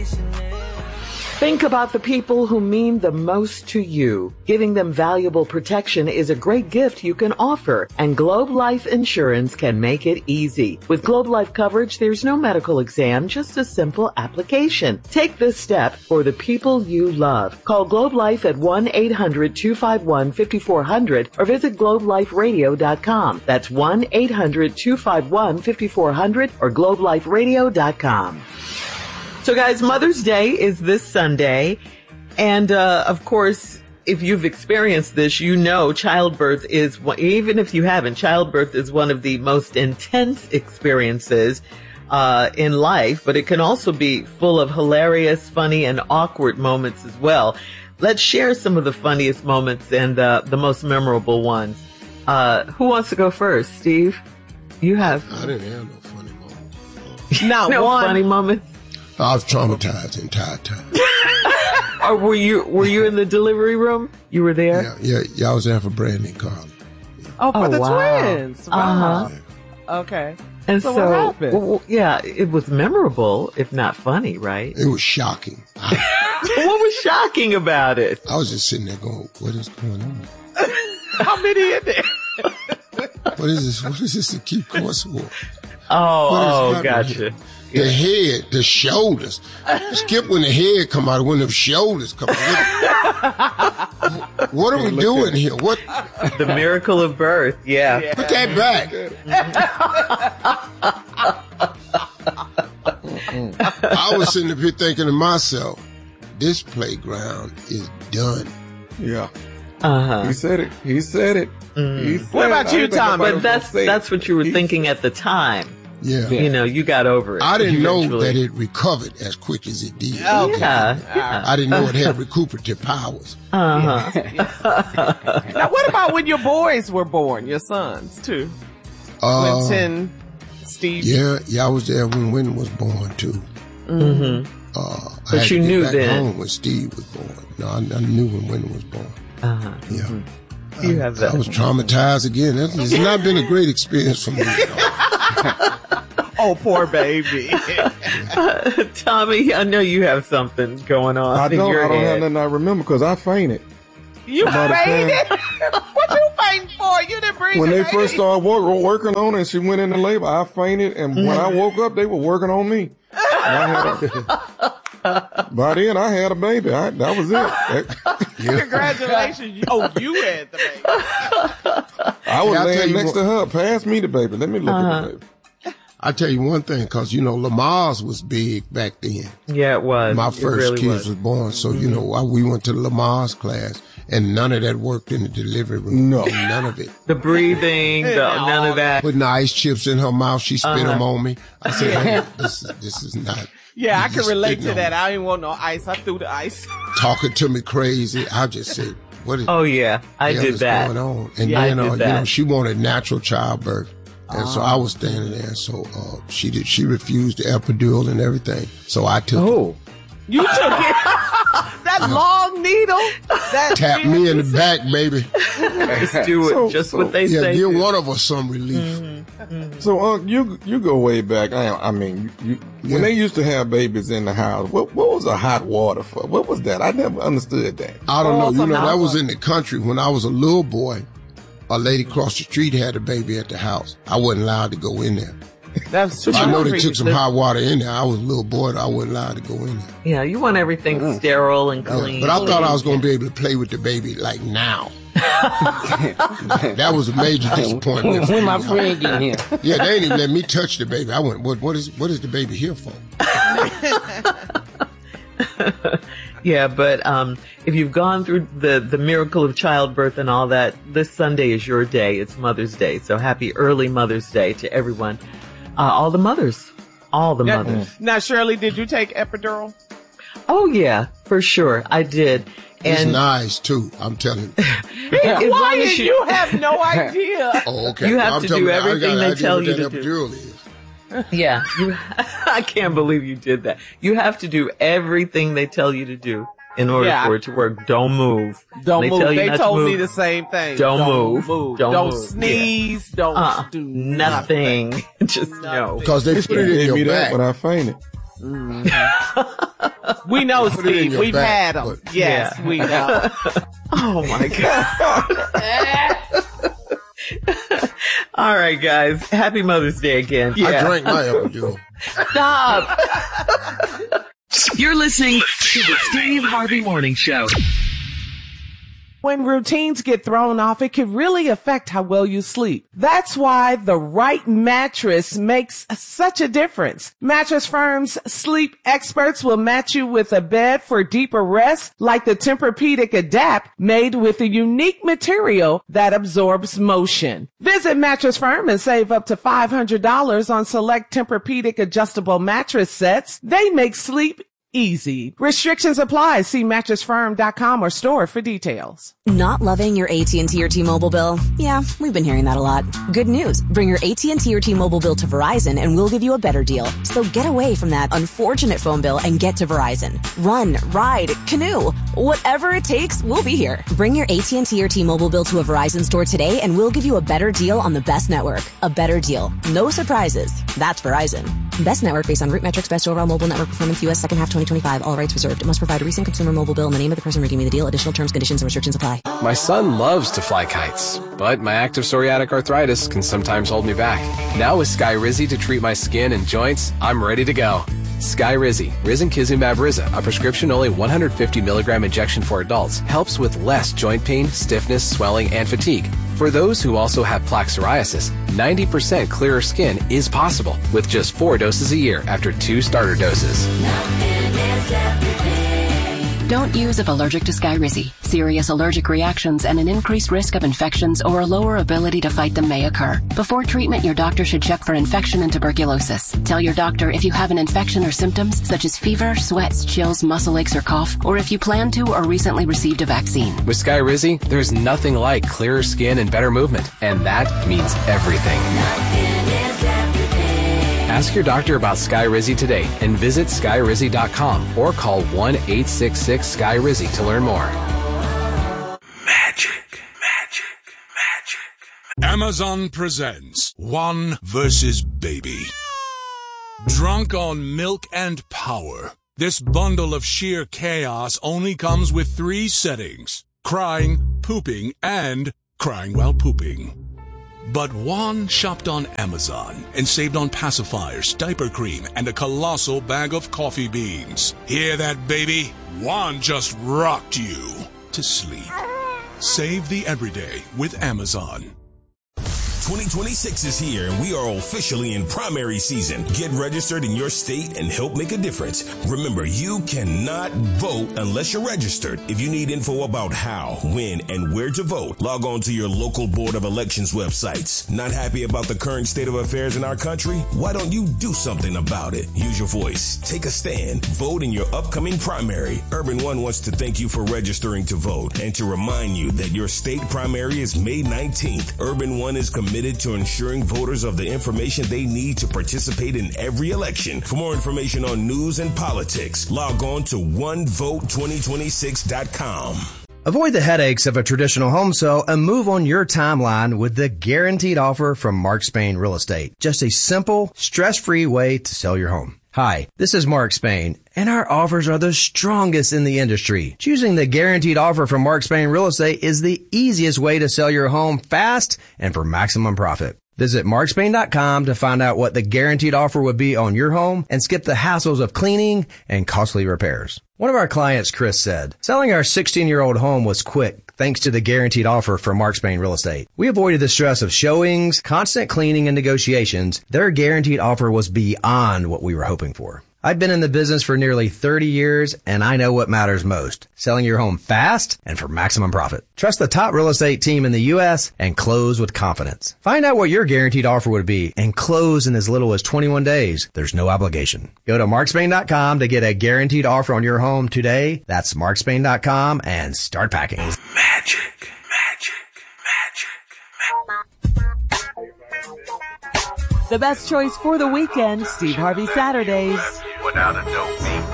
Think about the people who mean the most to you. Giving them valuable protection is a great gift you can offer, and Globe Life Insurance can make it easy. With Globe Life coverage, there's no medical exam, just a simple application. Take this step for the people you love. Call Globe Life at 1-800-251-5400 or visit globeliferadio.com. That's 1-800-251-5400 or globeliferadio.com. So guys, Mother's Day is this Sunday. And, of course, if you've experienced this, you know childbirth is, even if you haven't, childbirth is one of the most intense experiences, in life, but it can also be full of hilarious, funny, and awkward moments as well. Let's share some of the funniest moments and, the most memorable ones. Who wants to go first? Steve? You have. I didn't have no funny moments. No funny moments? I was traumatized the entire time. Or were you in the delivery room? You were there? Yeah, I was there for Brandy and Carly. Oh, for the wow. twins. Wow. Uh-huh. Okay. And so what happened? It was memorable, if not funny, right? It was shocking. What was shocking about it? I was just sitting there going, what is going on? How many in there? What is this? What is this to keep course for? Gotcha. Here? The head, the shoulders. Skip when the head come out, when the shoulders come out. What are we doing here? What? The miracle of birth, yeah. Put that back. I was sitting up here thinking to myself, this playground is done. Yeah. Uh-huh. He said it. Mm. What about you, Tommy? But that's what you were thinking at the time. Yeah. You know, you got over it. I didn't know that it recovered as quick as it did. Okay. Yeah. I didn't know it had recuperative powers. Uh-huh. Yes. Now, what about when your boys were born, your sons, too? Quentin, Steve? Yeah, I was there when Wynn was born, too. Mm-hmm. But you knew then. Home when Steve was born. No, I knew when Wynn was born. Uh-huh. Yeah. Mm-hmm. You have that. I was traumatized again. It's not been a great experience for me. Oh, poor baby. Tommy, I know you have something going on. I don't head. have nothing I remember because I fainted. You fainted? What you fainting for? You didn't bring When the they baby? first started working on her and she went into labor, I fainted. And when I woke up, they were working on me. By then, I had a baby. That was it. Congratulations. You had the baby. I was laying next to her. Pass me the baby. Let me look at the baby. I'll tell you one thing, because, Lamar's was big back then. Yeah, it was. My first kids was born. So, we went to Lamar's class, and none of that worked in the delivery room. No. None of it. The breathing, none of that. Putting ice chips in her mouth, she spit them on me. I said, hey, this is not. Yeah, I can relate to that. I didn't want no ice. I threw the ice. Talking to me crazy. I just said, what is I did that. going on? And I did that. she wanted natural childbirth. And so I was standing there, so she refused the epidural and everything. So I took it. You took it? That long needle? That Tap me in the back, baby. Just do it. What they say. Give one of us some relief. Mm-hmm. Mm-hmm. So, you go way back. I mean, when they used to have babies in the house, what was the hot water for? What was that? I never understood that. I don't know. That was in the country when I was a little boy. A lady across the street had a baby at the house. I wasn't allowed to go in there. That's true. I know they took some hot water in there. I was a little boy. I wasn't allowed to go in there. Yeah, you want everything sterile and clean. But I thought I was going to be able to play with the baby like now. That was a major disappointment. When my friend get here. Yeah, they ain't even let me touch the baby. I went, what is the baby here for? Yeah, but if you've gone through the miracle of childbirth and all that, this Sunday is your day. It's Mother's Day. So happy early Mother's Day to everyone. All the mothers. Mothers. Now, Shirley, did you take epidural? Oh, yeah, for sure. I did. It's nice, too. I'm telling you. Why you have no idea? Oh, okay. You have to do everything they tell you to do. Epidural is. Yeah, I can't believe you did that. You have to do everything they tell you to do in order for it to work. Don't move. Don't move. They told me the same thing. Don't move. Don't sneeze. Yeah. Don't do nothing. Just no. Because they put it in your back. But I fainted. Mm-hmm. We know, Put it in Steve. your We've back, had them. but- Yes, we know. Oh my God. All right, guys. Happy Mother's Day again. I drank my apple juice. Stop. You're listening to the Steve Harvey Morning Show. When routines get thrown off, it can really affect how well you sleep. That's why the right mattress makes such a difference. Mattress Firm's sleep experts will match you with a bed for deeper rest, like the Tempur-Pedic Adapt, made with a unique material that absorbs motion. Visit Mattress Firm and save up to $500 on select Tempur-Pedic adjustable mattress sets. They make sleep easy. Restrictions apply. See mattressfirm.com or store for details. Not loving your AT&T or T-Mobile bill? Yeah, we've been hearing that a lot. Good news. Bring your AT&T or T-Mobile bill to Verizon and we'll give you a better deal. So get away from that unfortunate phone bill and get to Verizon. Run, ride, canoe. Whatever it takes, we'll be here. Bring your AT&T or T-Mobile bill to a Verizon store today and we'll give you a better deal on the best network. A better deal. No surprises. That's Verizon. Best network based on root metrics, best overall mobile network performance, U.S. second half 2025. All rights reserved. It must provide a recent consumer mobile bill in the name of the person redeeming the deal. Additional terms, conditions, and restrictions apply. My son loves to fly kites, but my active psoriatic arthritis can sometimes hold me back. Now with Skyrizi to treat my skin and joints, I'm ready to go. Skyrizi, Risankizumab Riza, a prescription-only 150 milligram injection for adults, helps with less joint pain, stiffness, swelling, and fatigue. For those who also have plaque psoriasis, 90% clearer skin is possible with just 4 doses a year after 2 starter doses. Don't use if allergic to Skyrizi. Serious allergic reactions and an increased risk of infections or a lower ability to fight them may occur. Before treatment, your doctor should check for infection and tuberculosis. Tell your doctor if you have an infection or symptoms such as fever, sweats, chills, muscle aches, or cough, or if you plan to or recently received a vaccine. With Skyrizi, there's nothing like clearer skin and better movement, and that means everything. Ask your doctor about Skyrizi today and visit Skyrizi.com or call 1-866-SKY-RIZI to learn more. Magic. Amazon presents One vs. Baby. Drunk on milk and power, this bundle of sheer chaos only comes with 3 settings: crying, pooping, and crying while pooping. But Juan shopped on Amazon and saved on pacifiers, diaper cream, and a colossal bag of coffee beans. Hear that, baby? Juan just rocked you to sleep. Save the everyday with Amazon. 2026 is here and we are officially in primary season. Get registered in your state and help make a difference. Remember, you cannot vote unless you're registered. If you need info about how, when, and where to vote, log on to your local Board of Elections websites. Not happy about the current state of affairs in our country? Why don't you do something about it? Use your voice. Take a stand. Vote in your upcoming primary. Urban One wants to thank you for registering to vote and to remind you that your state primary is May 19th. Urban One is committed to ensuring voters of the information they need to participate in every election. For more information on news and politics, log on to onevote2026.com. Avoid the headaches of a traditional home sale and move on your timeline with the guaranteed offer from Mark Spain Real Estate. Just a simple, stress-free way to sell your home. Hi, this is Mark Spain, and our offers are the strongest in the industry. Choosing the guaranteed offer from Mark Spain Real Estate is the easiest way to sell your home fast and for maximum profit. Visit markspain.com to find out what the guaranteed offer would be on your home and skip the hassles of cleaning and costly repairs. One of our clients, Chris, said, selling our 16-year-old home was quick thanks to the guaranteed offer from Mark Spain Real Estate. We avoided the stress of showings, constant cleaning, and negotiations. Their guaranteed offer was beyond what we were hoping for. I've been in the business for nearly 30 years, and I know what matters most. Selling your home fast and for maximum profit. Trust the top real estate team in the U.S. and close with confidence. Find out what your guaranteed offer would be and close in as little as 21 days. There's no obligation. Go to markspain.com to get a guaranteed offer on your home today. That's markspain.com and start packing. Magic. The best choice for the weekend, Steve Harvey Saturdays. Without a dope beat.